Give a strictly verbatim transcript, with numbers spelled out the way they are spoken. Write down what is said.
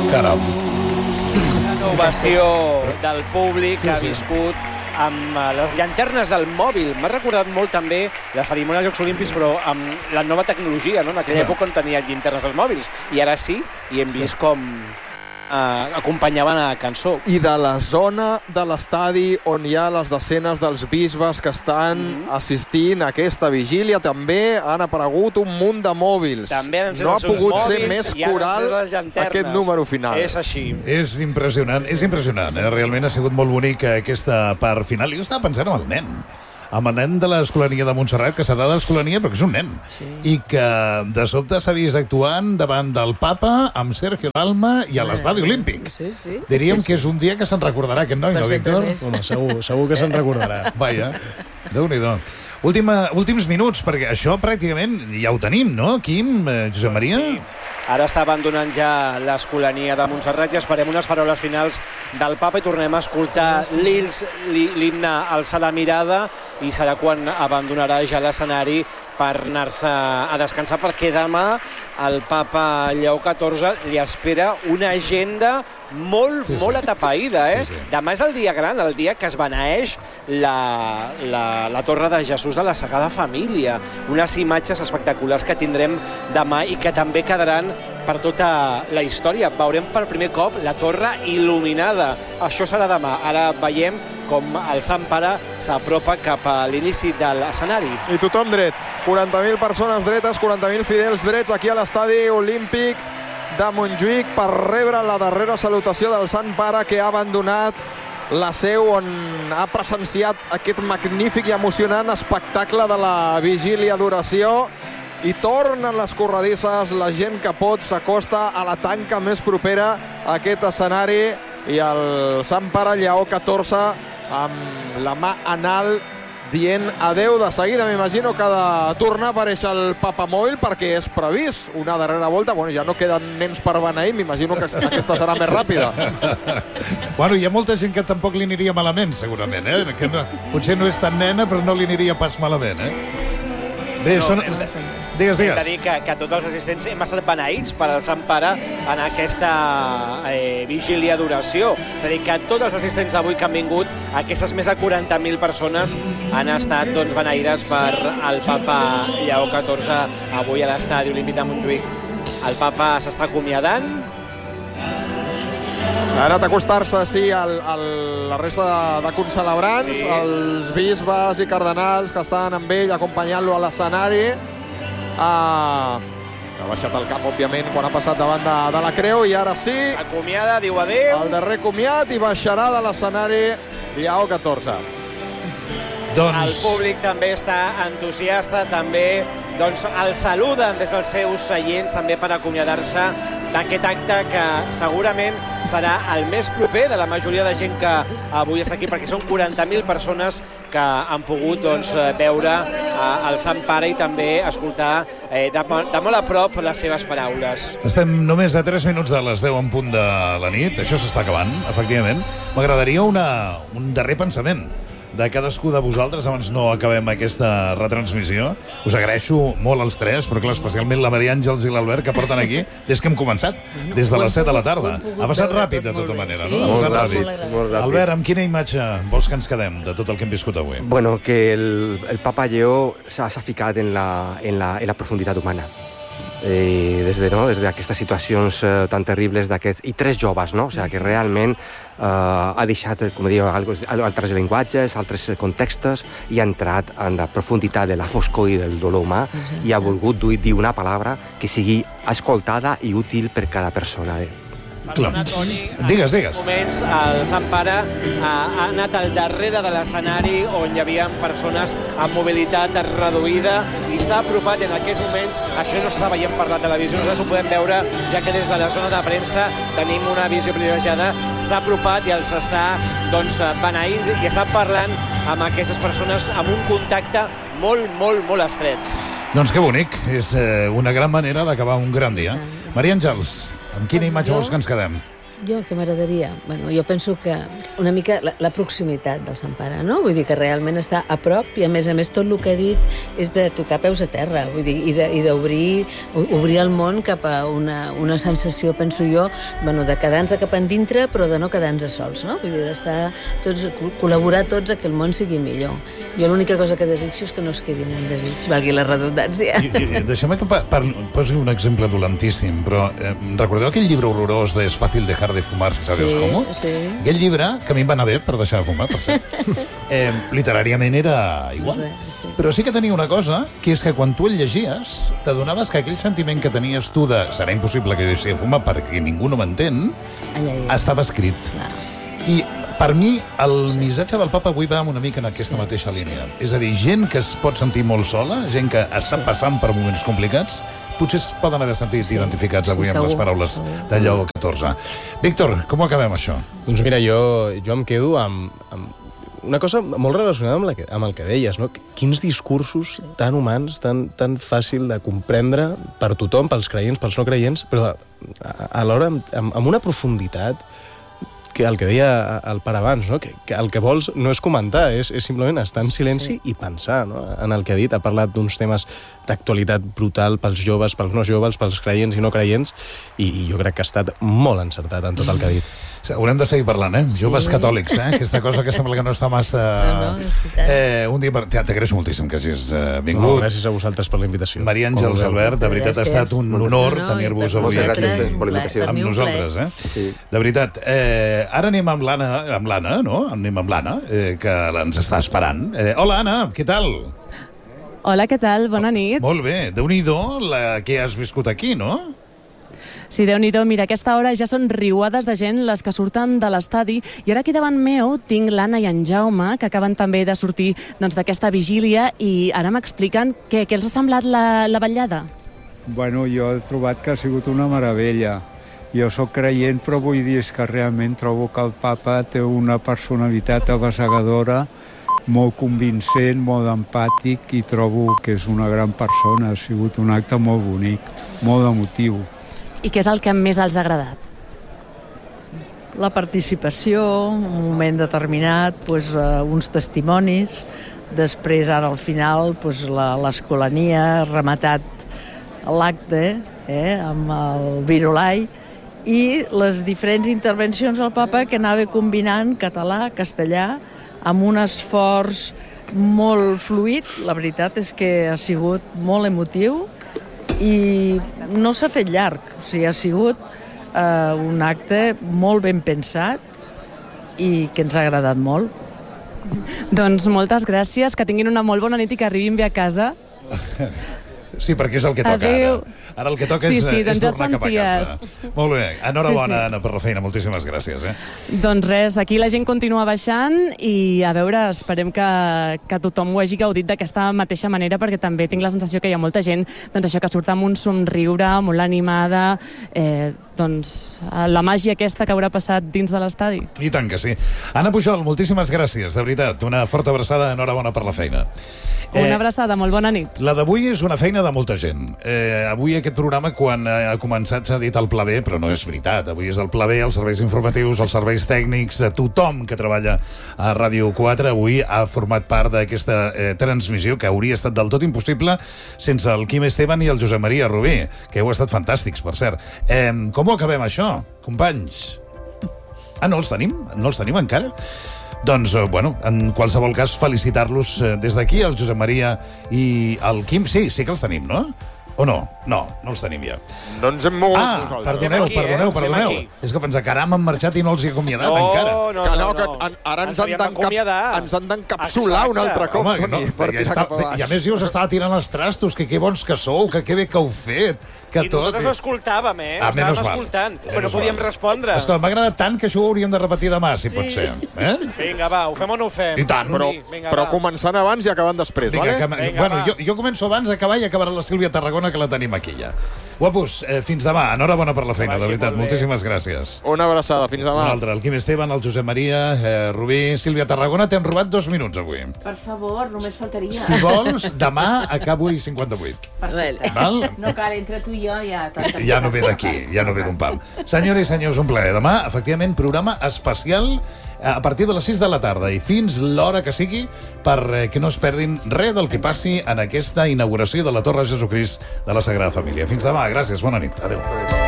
Caram. Una ovació del públic que ha viscut amb les llanternes del mòbil. M'ha recordat molt també la cerimònia dels Jocs Olímpics, però amb la nova tecnologia, no? En aquella època on tenia llanternes dels mòbils. I ara sí, i hem vist com Uh, acompanyaven a la cançó. I de la zona de l'estadi on hi ha les desenes dels bisbes que estan mm. assistint a aquesta vigília, també han aparegut un munt de mòbils. També han no ha pogut mòbils, ser més coral aquest número final. És així. És impressionant, és impressionant. Eh? Realment ha sigut molt bonic aquesta part final. Jo estava pensant en el nen. amb el nen de l'Escolania de Montserrat, que serà de l'Escolania perquè és un nen, sí. I que de sobte s'ha vist actuant davant del papa amb Sergio Dalma i a l'Estadi Olímpic. Sí, sí. Diríem que és un dia que se'n recordarà aquest noi, no, Víctor? Bueno, segur, segur que se'n recordarà. Vaja, Déu-n'hi-do. Última, últims minuts, perquè això pràcticament ja ho tenim, no, Quim, eh, Josep Maria? Sí. Ara està abandonant ja l'Escolania de Montserrat i esperem unes paraules finals del papa i tornem a escoltar l'himne Alçar la mirada, i serà quan abandonarà ja l'escenari per anar-se a descansar, perquè demà el papa Lleó catorze li espera una agenda molt, sí, molt sí. atapeïda, eh? Sí, sí. Demà és el dia gran, el dia que es beneeix la, la, la Torre de Jesús de la Sagrada Família. Unes imatges espectaculars que tindrem demà i que també quedaran per tota la història. Veurem per primer cop la torre il·luminada. Això serà demà. Ara veiem com el Sant Pare s'apropa cap a l'inici de l'escenari. I tothom dret. quaranta mil persones dretes, quaranta mil fidels drets aquí a l'Estadi Olímpic de Montjuïc per rebre la darrera salutació del Sant Pare, que ha abandonat la seu on ha presenciat aquest magnífic i emocionant espectacle de la vigília d'oració, i tornen les corredisses, la gent que pot s'acosta a la tanca més propera a aquest escenari, i el Sant Pare Lleó catorze amb la mà en alt dient adeu. De seguida m'imagino que ha de tornar a aparèixer el Papamòbil, perquè és previst una darrera volta. Bueno, ja no queden nens per beneir, m'imagino que aquesta serà més ràpida. Bueno, hi ha molta gent que tampoc li aniria malament, segurament, eh? Que no, potser no és tan nena, però no li aniria pas malament, eh? Bé, no, són... Digues, digues. Hem de dir que, que tots els assistents hem estat beneïts per al Sant Pare en aquesta eh, vigília d'oració. És a dir, que tots els assistents avui que han vingut, aquestes més de quaranta mil persones, han estat doncs, beneïdes per el papa Lleó catorze avui a l'Estadi Olímpic de Montjuïc. El papa s'està acomiadant. Ha anat a acostar-se, sí, al, al, la resta de, de concelebrants, sí. Els bisbes i cardenals que estan amb ell acompanyant-lo a l'escenari. Ah, ha baixat el cap, òbviament, quan ha passat davant de, de la creu, i ara sí, acomiada, diu adéu. El darrer comiat, i baixarà de l'escenari Lleó catorze. Doncs... El públic també està entusiasta, també doncs, el saluden des dels seus seients també per acomiadar-se d'aquest acte que segurament serà el més proper de la majoria de gent que avui està aquí, perquè són quaranta mil persones que han pogut doncs, veure eh, el Sant Pare i també escoltar eh, de, de molt a prop les seves paraules. Estem només a tres minuts de les deu en punt de la nit. Això s'està acabant, efectivament. M'agradaria una, un darrer pensament de cadascú de vosaltres abans no acabem aquesta retransmissió. Us agraeixo molt als tres, però clar, especialment la Maria Àngels i l'Albert, que porten aquí des que hem començat, des de les set de la tarda. Ha passat ràpid, de tota manera, no? Ha passat ràpid. Albert, amb quina imatge vols que ens quedem de tot el que hem viscut avui? Bueno, que el, el papa Lleó s'ha ficat en la, en la, en la profunditat humana. Eh, des de, no? des d'aquestes situacions eh, tan terribles d'aquests, i tres joves, no? O sigui, que realment eh, ha deixat, com diu, altres llenguatges, altres contextos, i ha entrat en la profunditat de la foscor i del dolor humà, i ha volgut dir una paraula que sigui escoltada i útil per cada persona. Perdona, Toni, digues, digues. En moments el Sant Pare ha, ha anat al darrere de l'escenari on hi havia persones amb mobilitat reduïda i s'ha apropat, i en aquests moments això no s'està veient per la televisió, nosaltres ho podem veure ja que des de la zona de premsa tenim una visió privilegiada. S'ha apropat i els està doncs, beneint i està parlant amb aquestes persones amb un contacte molt, molt, molt estret. Doncs que bonic, és eh, una gran manera d'acabar un gran dia. Maria Àngels, amb quina imatge jo, vols que ens quedem? Jo, què m'agradaria? Bueno, jo penso que una mica la, la proximitat del Sant Pare, no? Vull dir que realment està a prop i, a més a més, tot el que ha dit és de tocar peus a terra, vull dir, i d'obrir obrir el món cap a una, una sensació, penso jo, bueno, de quedar-nos cap endintre, però de no quedar-nos sols, no? Vull dir, d'estar tots, col·laborar tots a que el món sigui millor. Jo l'única cosa que desitjo és que no es quedi en un desig, valgui la redundància. I, i, deixem que pa, pa, posi un exemple dolentíssim, però eh, recordeu aquell llibre horrorós de És fàcil dejar de fumar si sabes sí, com? Sí. Aquell llibre, que a mi em va anar bé per deixar de fumar, per cert, eh, literàriament era igual. Sí. Però sí que tenia una cosa, que és que quan tu el llegies, t'adonaves que aquell sentiment que tenies tu de serà impossible que jo deixi de fumar perquè ningú no m'entén, estava escrit. Clar. I per mi, el sí. missatge del papa avui va una mica en aquesta sí. mateixa línia. És a dir, gent que es pot sentir molt sola, gent que està sí. passant per moments complicats, potser es poden haver sentit sí. identificats avui sí, amb les paraules segur. de Lleó catorze. Víctor, com ho acabem, això? Doncs mira, jo, jo em quedo amb, amb una cosa molt relacionada amb, la que, amb el que deies, no? Quins discursos tan humans, tan, tan fàcil de comprendre per tothom, pels creients, pels no creients, però alhora amb, amb una profunditat que el que deia el pare abans, no? que, que el que vols no és comentar, és, és simplement estar en silenci sí. i pensar no? en el que ha dit. Ha parlat d'uns temes d'actualitat brutal pels joves, pels no joves, pels creients i no creients, i, i jo crec que ha estat molt encertat en tot el que ha dit. Haurem de seguir parlant, eh? Joves sí. catòlics, eh? Aquesta cosa que sembla que no està massa... No, no, és veritat. Eh, un dia... Per... T'agraeixo moltíssim que hagis eh, vingut. No, gràcies a vosaltres per la invitació. Maria Àngels Albert, de veritat gràcies. ha estat un honor no, no, tenir-vos avui aquí amb nosaltres, eh? Sí. De veritat. Eh, ara anem amb l'Anna, amb l'Anna, no? Anem amb l'Anna, eh, que ens està esperant. Eh, hola, Anna, què tal? Hola, què tal? Bona nit. Molt bé. Déu-n'hi-do la que has viscut aquí, no? Sí, Déu-n'hi-do. Mira, a aquesta hora ja són riuades de gent les que surten de l'estadi i ara aquí davant meu tinc l'Anna i en Jaume, que acaben també de sortir doncs, d'aquesta vigília i ara m'expliquen què, què els ha semblat la, la vetllada. Bueno, jo he trobat que ha sigut una meravella. Jo sóc creient, però vull dir que realment trobo que el papa té una personalitat abassegadora, molt convincent, molt empàtic i trobo que és una gran persona. Ha sigut un acte molt bonic, molt emotiu. I què és el que més els ha agradat? La participació, un moment determinat, doncs, uh, uns testimonis, després, ara al final, doncs, l'escolania, rematat l'acte eh, amb el virulai, i les diferents intervencions del papa que anava combinant català, castellà, amb un esforç molt fluid. La veritat és que ha sigut molt emotiu, i no s'ha fet llarg, o sigui, ha sigut eh, un acte molt ben pensat i que ens ha agradat molt. Doncs moltes gràcies, que tinguin una molt bona nit i que arribin bé a casa. Sí, perquè és el que toca Adeu. ara. Ara el que toca sí, és, sí, doncs és tornar cap a casa. Molt bé. Enhorabona, sí, sí. Anna, per la feina. Moltíssimes gràcies. Eh? Doncs res, aquí la gent continua baixant i a veure, esperem que, que tothom ho hagi gaudit d'aquesta mateixa manera, perquè també tinc la sensació que hi ha molta gent doncs això que surt amb un somriure, molt animada, eh, doncs la màgia aquesta que haurà passat dins de l'estadi. I tant que sí. Anna Pujol, moltíssimes gràcies, de veritat. Una forta abraçada, enhorabona per la feina. Una eh, abraçada, molt bona nit. La d'avui és una feina de molta gent. Eh, avui aquest programa, quan ha començat, s'ha dit el Pla B, però no és veritat. Avui és el Pla B, els serveis informatius, els serveis tècnics, tothom que treballa a Ràdio quatre avui ha format part d'aquesta eh, transmissió que hauria estat del tot impossible sense el Quim Esteban i el Josep Maria Rubí, que heu estat fantàstics, per cert. Eh, com ho acabem, això, companys? Ah, no els tenim? No els tenim encara? Doncs, bueno, en qualsevol cas, felicitar-los des d'aquí, el Josep Maria i el Quim. Sí, sí que els tenim, no? O no? No, no els tenim ja. No ens hem mogut ah, nosaltres. Perdoneu, aquí, perdoneu, eh? perdoneu. És que pensava que ara m'han marxat i no els he acomiadat no, encara. No, no, que no, no. que en, ara ens, ens, han ens han d'encapsular un altre cop, Home, Toni, no, per ja tirar està, cap a baix. I a més jo us estava tirant els trastos, que que bons que sou, que que bé que heu fet, que I tot... nosaltres ho escoltàvem, eh? Ah, Estàvem menys escoltant, mal. però no podíem respondre. Escolta, m'ha agradat tant que això ho hauríem de repetir demà, si sí. pot ser. Eh? Vinga, va, ho fem o no ho fem? I tant. Però, Vinga, però va. començant abans i acabant després, Vinga, vale? que, Vinga, bueno, va. jo, jo començo abans d'acabar i acabarà la Sílvia Tarragona Tarragona, que la tenim aquí ja. Guapos, eh, fins demà. Enhorabona per la feina, de veritat. Moltíssimes gràcies. Una abraçada, fins demà. Un altre, el Quim Esteban, el Josep Maria, eh, Rubí, Sílvia Tarragona. T'hem robat dos minuts avui. Per favor, només faltaria. Si vols, demà acabo i cinquanta-vuit. Perfecte. Val? No cal, entre tu i jo ja... Ja no ve d'aquí, ja no ve d'un pam. Senyores i senyors, un plaer. Demà, efectivament, programa especial a partir de les sis de la tarda i fins l'hora que sigui per que no es perdin res del que passi en aquesta inauguració de la Torre Jesucrist de la Sagrada Família. Fins demà, gràcies, bona nit, adéu.